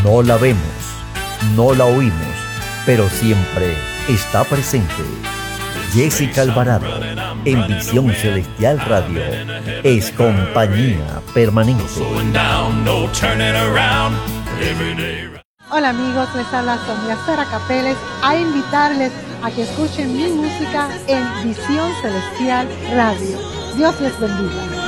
No la vemos, no la oímos, pero siempre está presente. Jessica Alvarado, en Visión Celestial Radio, es compañía permanente. Hola amigos, les habla Sonia Sara Capeles a invitarles a que escuchen mi música en Visión Celestial Radio. Dios les bendiga.